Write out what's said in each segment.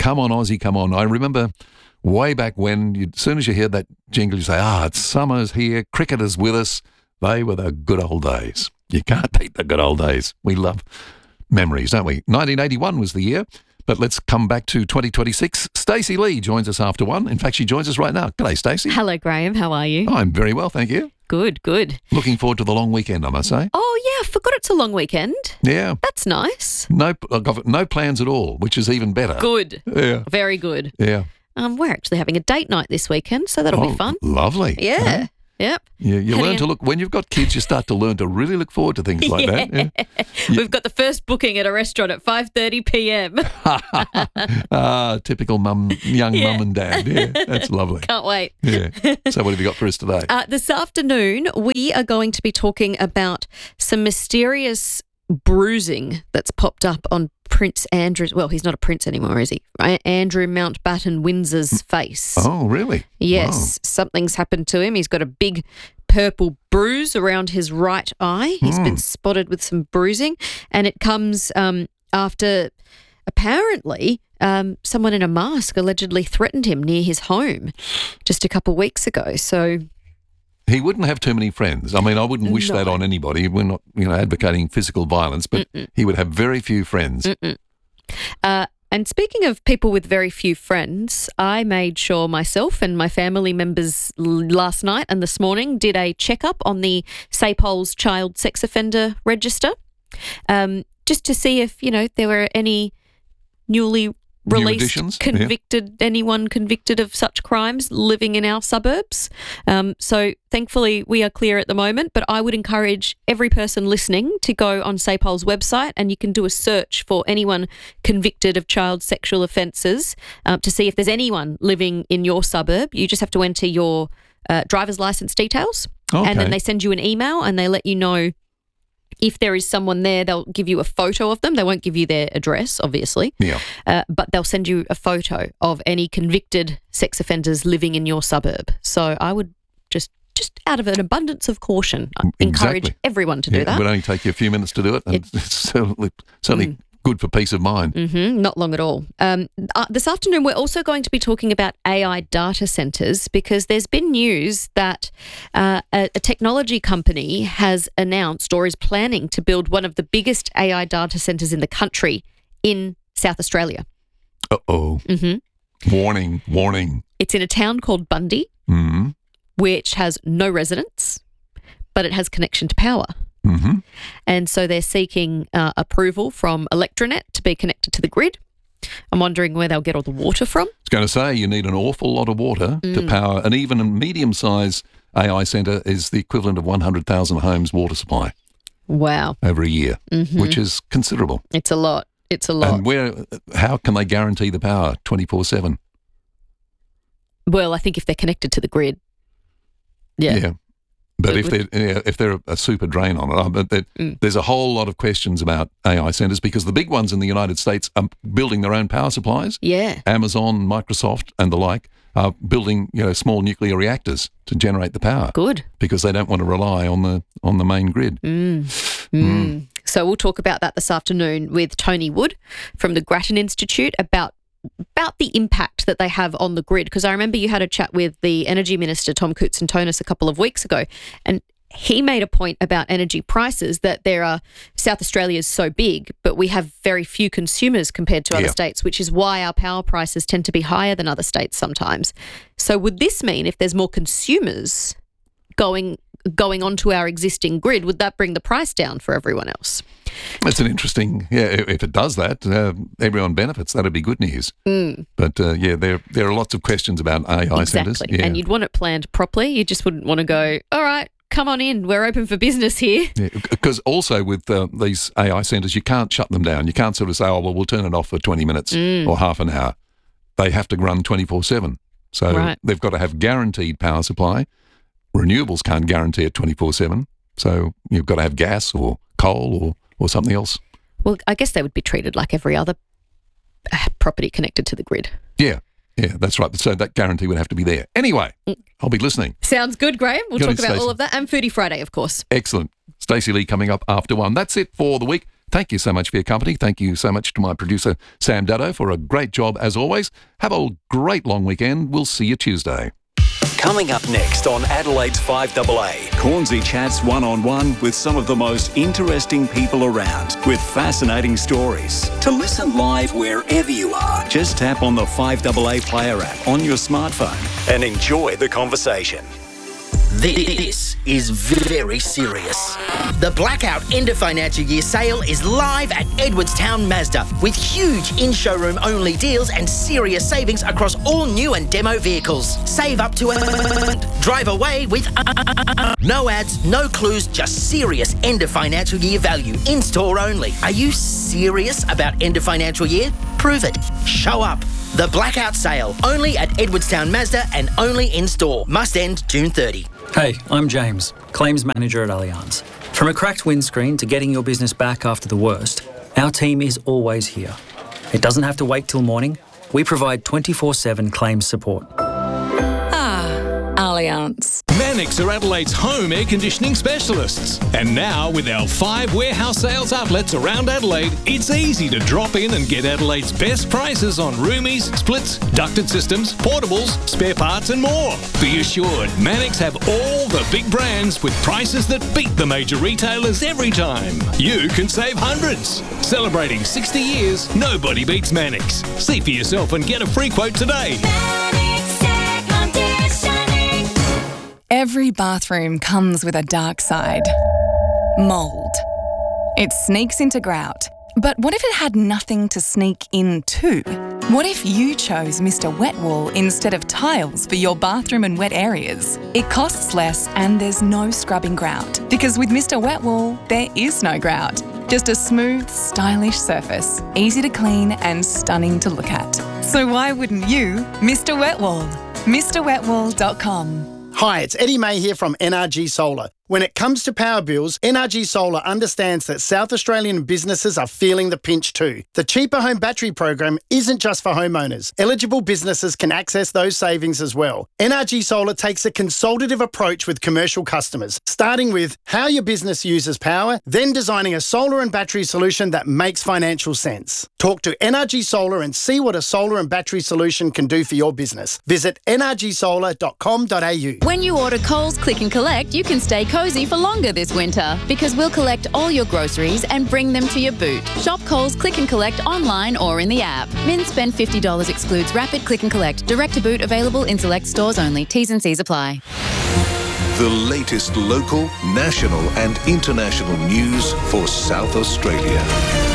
Come on, Aussie, come on. I remember way back when, as soon as you hear that jingle, you say, it's summer's here, cricket is with us. They were the good old days. You can't beat the good old days. We love memories, don't we? 1981 was the year, but let's come back to 2026. Stacey Lee joins us after 1. In fact, she joins us right now. G'day, Stacey. Hello, Graham. How are you? I'm very well, thank you. Good, good. Looking forward to the long weekend, I must say. Oh, yeah, I forgot it's a long weekend. Yeah. That's nice. I've got no plans at all, which is even better. Good. Yeah. Very good. Yeah. We're actually having a date night this weekend, so that'll be fun. Lovely. Yeah. Yep. You learn to look, when you've got kids, you start to learn to really look forward to things like that. Yeah. We've got the first booking at a restaurant at 5:30 p.m. Typical young mum and dad. Yeah, that's lovely. Can't wait. Yeah. So what have you got for us today? This afternoon, we are going to be talking about some mysterious bruising that's popped up on Prince Andrew's, well, he's not a prince anymore, is he? Right? Andrew Mountbatten Windsor's face. Oh, really? Yes, something's happened to him. He's got a big purple bruise around his right eye. He's been spotted with some bruising, and it comes after apparently someone in a mask allegedly threatened him near his home just a couple of weeks ago. So he wouldn't have too many friends. I mean, I wouldn't wish that on anybody. We're not, advocating physical violence, but he would have very few friends. And speaking of people with very few friends, I made sure myself and my family members last night and this morning did a checkup on the SAPOL's Child Sex Offender Register, just to see if, there were any newly released, anyone convicted of such crimes living in our suburbs. So thankfully we are clear at the moment, but I would encourage every person listening to go on SAPOL's website and you can do a search for anyone convicted of child sexual offences to see if there's anyone living in your suburb. You just have to enter your driver's licence details and then they send you an email and they let you know if there is someone there. They'll give you a photo of them. They won't give you their address, obviously. Yeah. But they'll send you a photo of any convicted sex offenders living in your suburb. So I would just out of an abundance of caution, encourage everyone to do that. It would only take you a few minutes to do it, and it's certainly good for peace of mind. Not long at all. This afternoon, we're also going to be talking about AI data centres because there's been news that a technology company has announced or is planning to build one of the biggest AI data centres in the country in South Australia. Uh-oh. Warning. It's in a town called Bundy, which has no residents, but it has connection to power. And so they're seeking approval from Electranet to be connected to the grid. I'm wondering where they'll get all the water from. I was going to say you need an awful lot of water to power, and even a medium-sized AI centre is the equivalent of 100,000 homes' water supply. Wow. Over a year, which is considerable. It's a lot. And how can they guarantee the power 24/7? Well, I think if they're connected to the grid. Yeah. But if they're a super drain on it, there's a whole lot of questions about AI centres because the big ones in the United States are building their own power supplies. Yeah. Amazon, Microsoft and the like are building, small nuclear reactors to generate the power. Good. Because they don't want to rely on the main grid. So we'll talk about that this afternoon with Tony Wood from the Grattan Institute about the impact that they have on the grid, because I remember you had a chat with the Energy Minister, Tom Koutsantonis, a couple of weeks ago, and he made a point about energy prices that South Australia is so big, but we have very few consumers compared to other states, which is why our power prices tend to be higher than other states sometimes. So would this mean if there's more consumers going onto our existing grid, would that bring the price down for everyone else? It's an interesting, if it does that, everyone benefits. That'd be good news. But, there are lots of questions about AI centres. Exactly. And you'd want it planned properly. You just wouldn't want to go, all right, come on in, we're open for business here. Because also with these AI centres, you can't shut them down. You can't sort of say, we'll turn it off for 20 minutes or half an hour. They have to run 24/7. So they've got to have guaranteed power supply. Renewables can't guarantee it 24/7. So you've got to have gas or coal or something else. Well, I guess they would be treated like every other property connected to the grid. Yeah, that's right. So that guarantee would have to be there. Anyway, I'll be listening. Sounds good, Graham. We'll talk about all of that and Foodie Friday, of course. Excellent. Stacey Lee coming up after 1. That's it for the week. Thank you so much for your company. Thank you so much to my producer, Sam Dado, for a great job as always. Have a great long weekend. We'll see you Tuesday. Coming up next on Adelaide's 5AA, Cornsey chats one-on-one with some of the most interesting people around with fascinating stories. To listen live wherever you are, just tap on the 5AA Player app on your smartphone and enjoy the conversation. This is very serious. The Blackout End of Financial Year sale is live at Edwardstown Mazda with huge in-showroom only deals and serious savings across all new and demo vehicles. Save up to drive away with no ads, no clues, just serious end of financial year value. In-store only. Are you serious about end of financial year? Prove it. Show up. The Blackout Sale, only at Edwardstown Mazda and only in-store. Must end June 30. Hey, I'm James, Claims Manager at Allianz. From a cracked windscreen to getting your business back after the worst, our team is always here. It doesn't have to wait till morning. We provide 24/7 claims support. Allianz. Mannix are Adelaide's home air conditioning specialists. And now, with our 5 warehouse sales outlets around Adelaide, it's easy to drop in and get Adelaide's best prices on roomies, splits, ducted systems, portables, spare parts and more. Be assured, Mannix have all the big brands with prices that beat the major retailers every time. You can save hundreds. Celebrating 60 years, nobody beats Mannix. See for yourself and get a free quote today. Every bathroom comes with a dark side. Mould. It sneaks into grout. But what if it had nothing to sneak into? What if you chose Mr. Wet Wool instead of tiles for your bathroom and wet areas? It costs less and there's no scrubbing grout. Because with Mr. Wet Wool, there is no grout. Just a smooth, stylish surface, easy to clean and stunning to look at. So why wouldn't you, Mr. Wet Wool? MrWetWool.com. Hi, it's Eddie May here from NRG Solar. When it comes to power bills, NRG Solar understands that South Australian businesses are feeling the pinch too. The Cheaper Home Battery program isn't just for homeowners. Eligible businesses can access those savings as well. NRG Solar takes a consultative approach with commercial customers, starting with how your business uses power, then designing a solar and battery solution that makes financial sense. Talk to NRG Solar and see what a solar and battery solution can do for your business. Visit nrgsolar.com.au. When you order Coles Click and Collect, you can stay cozy for longer this winter because we'll collect all your groceries and bring them to your boot. Shop Coles Click and Collect online or in the app. Min spend $50 excludes rapid click and collect. Direct to boot available in select stores only. T's and C's apply. The latest local, national and international news for South Australia.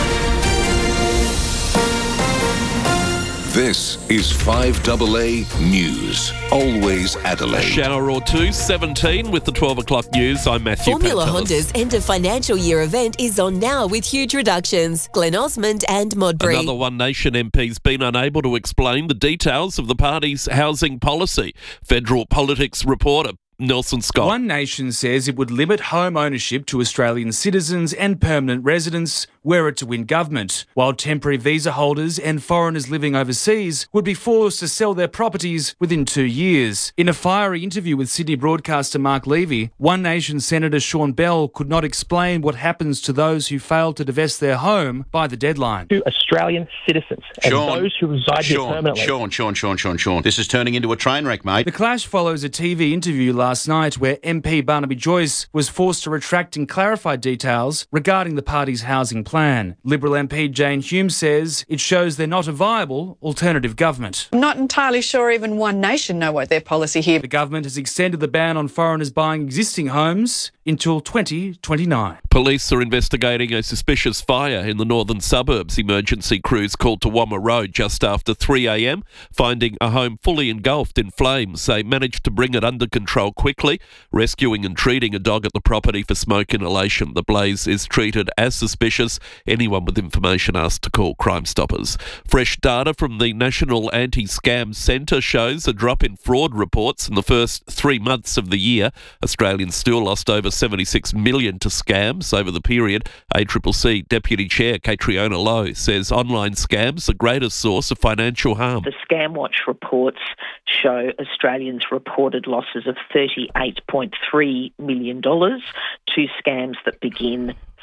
This is 5AA News. Always Adelaide. A shower or two, 17 with the 12 o'clock news. I'm Matthew Formula Pantelis. Honda's end of financial year event is on now with huge reductions. Glen Osmond and Modbury. Another One Nation MP's been unable to explain the details of the party's housing policy. Federal politics reporter Nelson Scott. One Nation says it would limit home ownership to Australian citizens and permanent residents were it to win government, while temporary visa holders and foreigners living overseas would be forced to sell their properties within 2 years. In a fiery interview with Sydney broadcaster Mark Levy, One Nation Senator Sean Bell could not explain what happens to those who fail to divest their home by the deadline. To Australian citizens and those who reside here permanently. Sean. This is turning into a train wreck, mate. The clash follows a TV interview last night where MP Barnaby Joyce was forced to retract and clarify details regarding the party's housing plan. Liberal MP Jane Hume says it shows they're not a viable alternative government. I'm not entirely sure even One Nation know what their policy here. The government has extended the ban on foreigners buying existing homes until 2029. Police are investigating a suspicious fire in the northern suburbs. Emergency crews called to Wamma Road just after 3 a.m, finding a home fully engulfed in flames. They managed to bring it under control quickly, rescuing and treating a dog at the property for smoke inhalation. The blaze is treated as suspicious. Anyone with information asked to call Crime Stoppers. Fresh data from the National Anti-Scam Centre shows a drop in fraud reports in the first 3 months of the year. Australians still lost over 76 million to scams over the period. ACCC Deputy Chair Catriona Lowe says online scams are the greatest source of financial harm. The ScamWatch reports show Australians reported losses of $38.3 million to scams that begin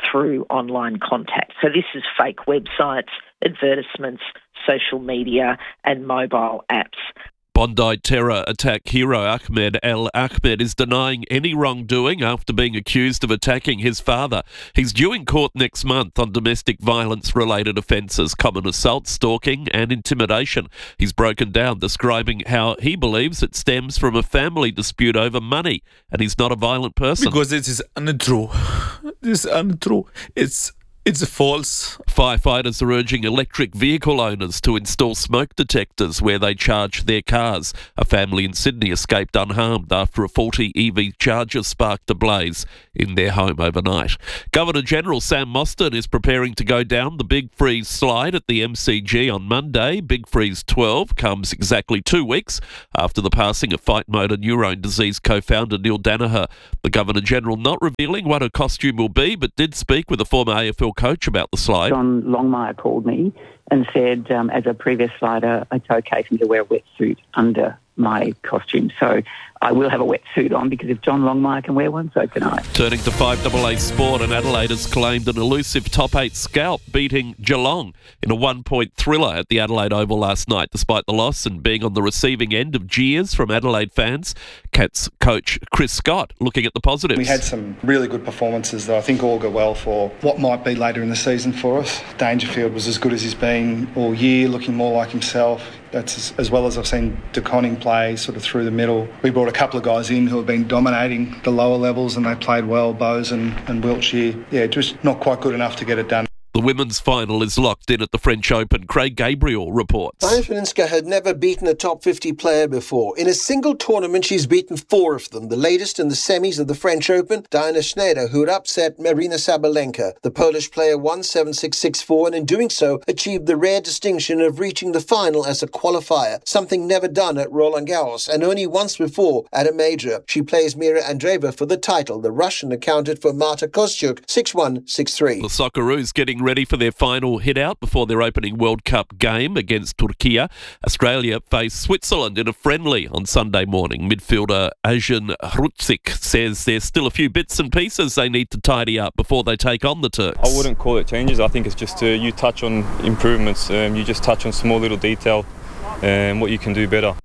through online contact. So this is fake websites, advertisements, social media and mobile apps. Bondi terror attack hero Ahmed El Ahmed is denying any wrongdoing after being accused of attacking his father. He's due in court next month on domestic violence-related offences, common assault, stalking and intimidation. He's broken down, describing how he believes it stems from a family dispute over money, and he's not a violent person. Because it is untrue. This is untrue. It's false. Firefighters are urging electric vehicle owners to install smoke detectors where they charge their cars. A family in Sydney escaped unharmed after a faulty EV charger sparked a blaze in their home overnight. Governor-General Sam Mostyn is preparing to go down the Big Freeze slide at the MCG on Monday. Big Freeze 12 comes exactly 2 weeks after the passing of fight motor neurone disease co-founder Neil Danaher. The Governor-General not revealing what her costume will be, but did speak with a former AFL coach about the slide. John Longmire called me and said, as a previous slider, it's okay for me to wear a wetsuit under my costume. So I will have a wetsuit on, because if John Longmire can wear one, so can I. Turning to 5AA sport, and Adelaide has claimed an elusive top 8 scalp, beating Geelong in a 1-point thriller at the Adelaide Oval last night. Despite the loss and being on the receiving end of jeers from Adelaide fans, Cats coach Chris Scott looking at the positives. We had some really good performances that I think all go well for what might be later in the season for us. Dangerfield was as good as he's been all year, looking more like himself. That's as well as I've seen De Koning play sort of through the middle. We brought a couple of guys in who have been dominating the lower levels, and they played well, Bowes and Wiltshire. Yeah, just not quite good enough to get it done. The women's final is locked in at the French Open. Craig Gabriel reports. Diana Faninska had never beaten a top 50 player before. In a single tournament, she's beaten 4 of them. The latest in the semis of the French Open, Diana Schneider, who had upset Marina Sabalenka. The Polish player won 7-6, 6-4, and in doing so, achieved the rare distinction of reaching the final as a qualifier, something never done at Roland Garros, and only once before at a major. She plays Mira Andreeva for the title. The Russian accounted for Marta Kostyuk, 6-1, 6-3. The Socceroos getting ready for their final hit-out before their opening World Cup game against Turkey. Australia face Switzerland in a friendly on Sunday morning. Midfielder Ajan Hrutzik says there's still a few bits and pieces they need to tidy up before they take on the Turks. I wouldn't call it changes. I think it's just you touch on improvements. You just touch on small little detail and what you can do better.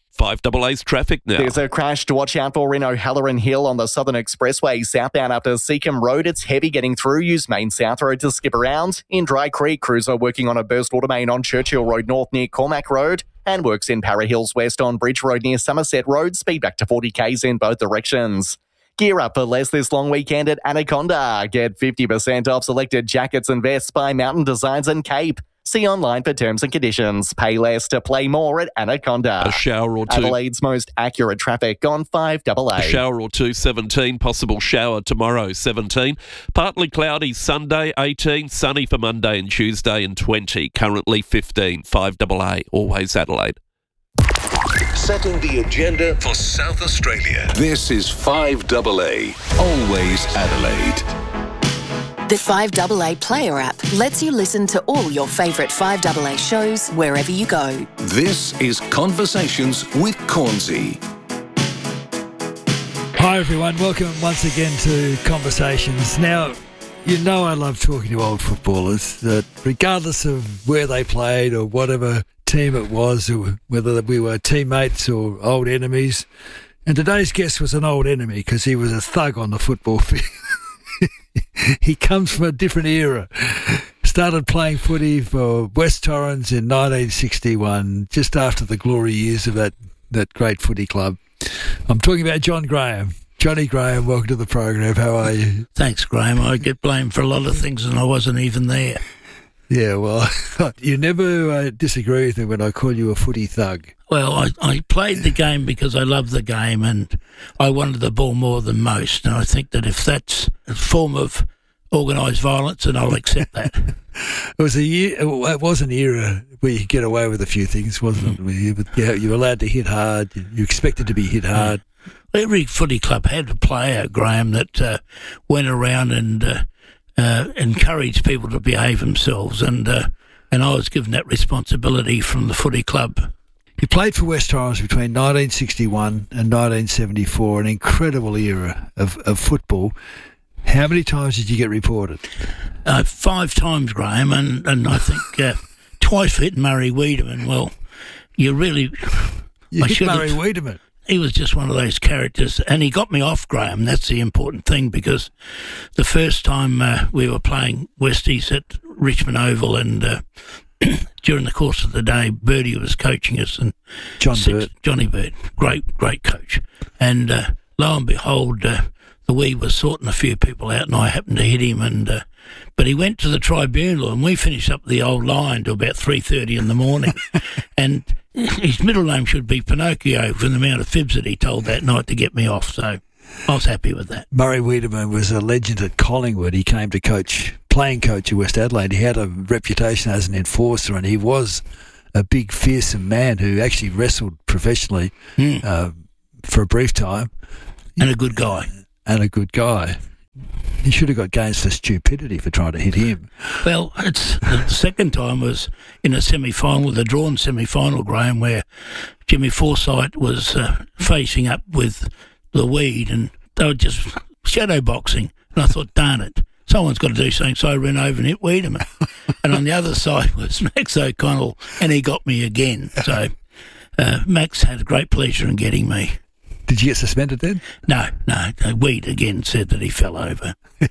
5AA's traffic now. There's a crash to watch out for in O'Halloran Hill on the Southern Expressway southbound up to Seacombe Road. It's heavy getting through. Use Main South Road to skip around. In Dry Creek, crews are working on a burst water main on Churchill Road North near Cormac Road, and works in Para Hills West on Bridge Road near Somerset Road. Speed back to 40 k's in both directions. Gear up for less this long weekend at Anaconda. Get 50% off selected jackets and vests by Mountain Designs and Cape. See online for terms and conditions. Pay less to play more at Anaconda. A shower or two. Adelaide's most accurate traffic on 5AA. A shower or two, 17. Possible shower tomorrow, 17. Partly cloudy Sunday, 18. Sunny for Monday and Tuesday, and 20. Currently 15. 5AA. Always Adelaide. Setting the agenda for South Australia. This is 5AA. Always Adelaide. The 5AA Player app lets you listen to all your favourite 5AA shows wherever you go. This is Conversations with Cornsey. Hi everyone, welcome once again to Conversations. Now, you know I love talking to old footballers, that regardless of where they played or whatever team it was, or whether we were teammates or old enemies. And today's guest was an old enemy because he was a thug on the football field. He comes from a different era. Started playing footy for West Torrens in 1961, just after the glory years of that great footy club. I'm talking about John Graham. Johnny Graham, welcome to the program. How are you? Thanks, Graham. I get blamed for a lot of things and I wasn't even there. Yeah, well, you never disagree with me when I call you a footy thug. Well, I played the game because I loved the game and I wanted the ball more than most. And I think that if that's a form of organised violence, then I'll accept that. It was an era where you could get away with a few things, wasn't it? You were allowed to hit hard. You expected to be hit hard. Every footy club had a player, Graham, that went around and encouraged people to behave themselves. And I was given that responsibility from the footy club. You played for West Torrens between 1961 and 1974, an incredible era of football. How many times did you get reported? 5 times, Graham, and I think twice for hitting Murray Wiedemann. Well, you really... You hit Murray Wiedemann? He was just one of those characters, and he got me off, Graham. That's the important thing, because the first time we were playing Westies at Richmond Oval, and during the course of the day, Birdie was coaching us, and Johnny Bird, great coach. And lo and behold, the wee was sorting a few people out, and I happened to hit him, and but he went to the tribunal, and we finished up the old line till about 3:30 in the morning, and his middle name should be Pinocchio from the amount of fibs that he told that night to get me off, so I was happy with that. Murray Wiedemann was a legend at Collingwood. He came to playing coach at West Adelaide. He had a reputation as an enforcer, and he was a big, fearsome man who actually wrestled professionally for a brief time. And a good guy. He should have got games for stupidity for trying to hit him. Well, the second time was in a semi-final, the drawn semi-final, Graham, where Jimmy Forsyth was facing up with the Weed, and they were just shadow boxing. And I thought, darn it, someone's got to do something. So I ran over and hit Wiedemann. And on the other side was Max O'Connell, and he got me again. So Max had a great pleasure in getting me. Did you get suspended then? No. Weed again said that he fell over.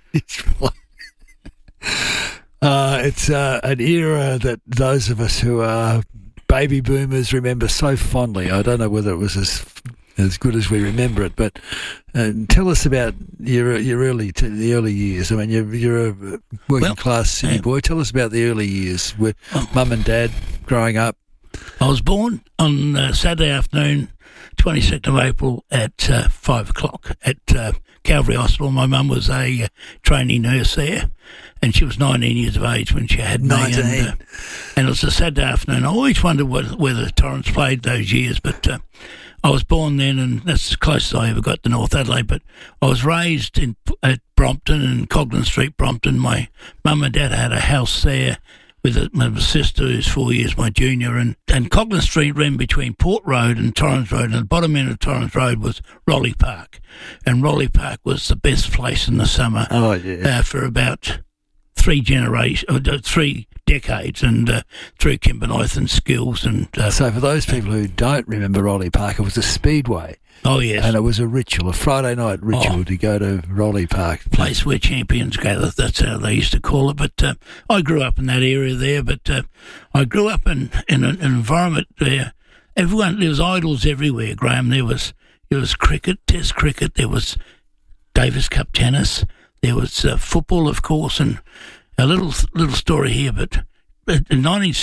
It's an era that those of us who are baby boomers remember so fondly. I don't know whether it was as good as we remember it, but tell us about the early years. I mean, you're a working class city boy. Tell us about the early years with Mum and Dad growing up. I was born on Saturday afternoon, 22nd of April at 5 o'clock at Calvary Hospital. My mum was a trainee nurse there, and she was 19 years of age when she had 19. me. And it was a Saturday afternoon. I always wondered whether Torrens played those years, but I was born then, and that's as close as I ever got to North Adelaide. But I was raised at Brompton, in Coglan Street, Brompton. My mum and dad had a house there with my sister, who's 4 years my junior, and Coglan Street ran between Port Road and Torrens Road, and the bottom end of Torrens Road was Rolly Park, and Rolly Park was the best place in the summer for about 3 decades, and through Kimbernoth and Skills. And so for those people who don't remember Rolly Park, it was a speedway. Oh, yes. And it was a ritual, a Friday night ritual to go to Rolly Park. Place where champions gather, that's how they used to call it. But I grew up in that area there, but I grew up in an environment where there was idols everywhere, Graham. There was cricket, Test cricket, there was Davis Cup tennis, there was football, of course, and a little story here, but in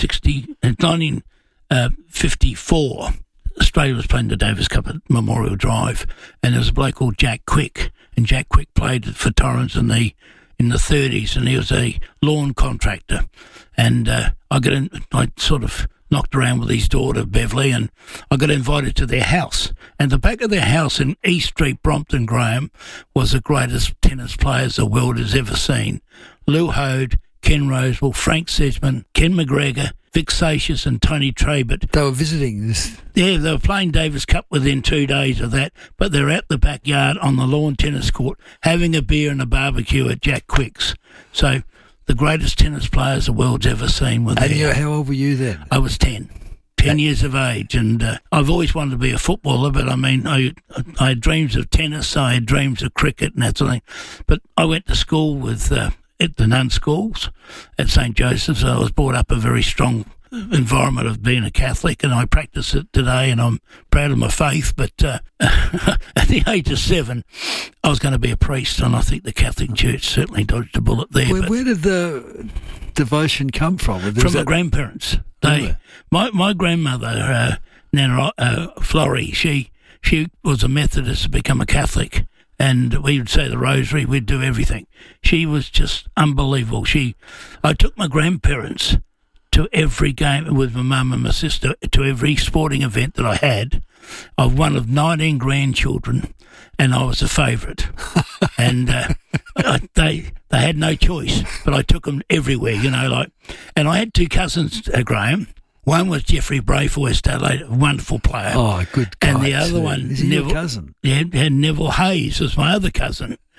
1954, Australia was playing the Davis Cup at Memorial Drive, and there was a bloke called Jack Quick, and Jack Quick played for Torrens in the 30s, and he was a lawn contractor. And I sort of knocked around with his daughter, Beverly, and I got invited to their house. And the back of their house in East Street, Brompton, Graham, was the greatest tennis players the world has ever seen. Lou Hode, Ken Rosewell, Frank Sedgman, Ken McGregor, Vic Satius and Tony Trabert. They were visiting this? Yeah, they were playing Davis Cup within 2 days of that, but they're out the backyard on the lawn tennis court having a beer and a barbecue at Jack Quick's. So the greatest tennis players the world's ever seen were there. And how old were you then? I was 10 years of age, and I've always wanted to be a footballer, but I mean, I had dreams of tennis, I had dreams of cricket and that sort of thing. But I went to school with... at the nun schools at St. Joseph's. I was brought up a very strong environment of being a Catholic, and I practice it today, and I'm proud of my faith. But at the age of 7, I was going to be a priest, and I think the Catholic Church certainly dodged a bullet there. Where did the devotion come from? From my grandparents. My grandmother, Nana Florrie, she was a Methodist to become a Catholic. And we would say the rosary, we'd do everything. She was just unbelievable. I took my grandparents to every game with my mum and my sister, to every sporting event that I had. I'm one of 19 grandchildren, and I was a favourite. And they had no choice, but I took them everywhere, And I had 2 cousins, Graham. One was Jeffrey Bray for West Adelaide, a wonderful player. Oh, good guy. And the other one... Is he your cousin? Yeah, and Neville Hayes was my other cousin.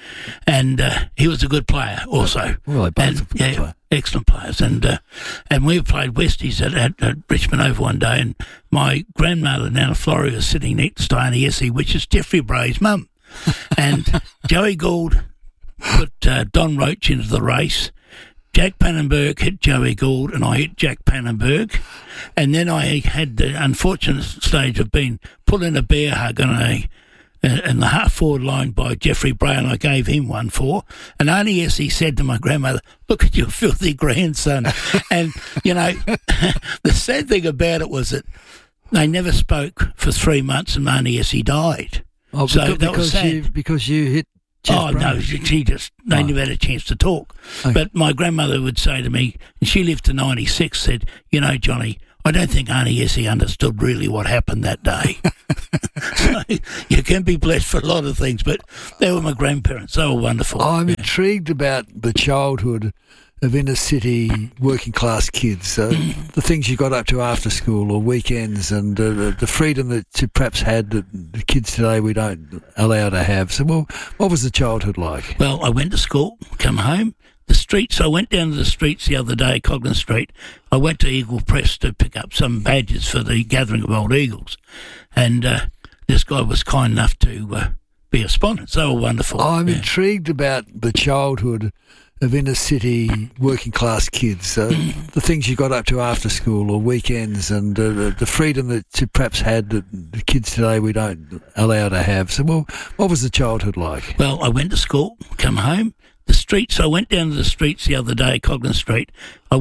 And he was a good player also. Well, they both were good players. Excellent players. And we played Westies at Richmond Oval one day, and my grandmother, Nana Flory, was sitting next to Auntie Essie, which is Jeffrey Bray's mum. And Joey Gould put Don Roach into the race. Jack Pannenberg hit Joey Gould and I hit Jack Pannenberg. And then I had the unfortunate stage of being put in a bear hug in the half-forward line by Jeffrey Bray, and I gave him 1-4. And Auntie Essie said to my grandmother, "Look at your filthy grandson." And, you know, the sad thing about it was that they never spoke for 3 months and Auntie Essie died. Oh, so that was sad. Because you hit Jeff Bray. No, they never had a chance to talk. Okay. But my grandmother would say to me, and she lived to 96, said, "You know, Johnny, I don't think Auntie Essie understood really what happened that day." So you can be blessed for a lot of things, but they were my grandparents. They were wonderful. I'm intrigued about the childhood of inner city working class kids, the things you got up to after school or weekends, and the freedom that you perhaps had that the kids today we don't allow to have. So, well, what was the childhood like? Well, I went to school, come home. The streets, I went down to the streets the other day, Coglan Street. I went to Eagle Press to pick up some badges for the Gathering of Old Eagles. And this guy was kind enough to be a sponsor. So wonderful. I'm intrigued about the childhood of inner city working class kids, the things you got up to after school or weekends, and the freedom that you perhaps had that the kids today we don't allow to have. So, well, what was the childhood like? Well, I went to school, come home. The streets, I went down to the streets the other day, Coglan Street.